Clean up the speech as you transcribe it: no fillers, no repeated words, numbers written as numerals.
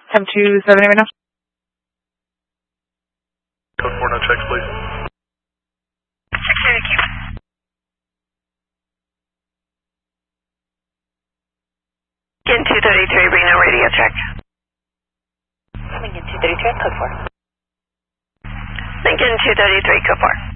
1027 right now. Code 4, no checks, please. Check thank you. Lincoln 233, Reno radio check. Lincoln 233, code 4. Lincoln 233, code 4.